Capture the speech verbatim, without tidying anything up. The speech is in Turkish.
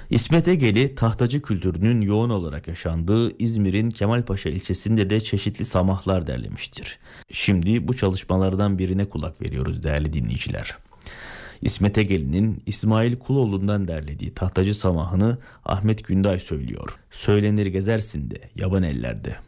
İsmet Egeli, tahtacı kültürünün yoğun olarak yaşandığı İzmir'in Kemalpaşa ilçesinde de çeşitli samahlar derlemiştir. Şimdi bu çalışmalardan birine kulak veriyoruz değerli dinleyiciler. İsmet Egeli'nin İsmail Kuloğlu'ndan derlediği tahtacı samahını Ahmet Günday söylüyor. Söylenir gezersin de yaban ellerde.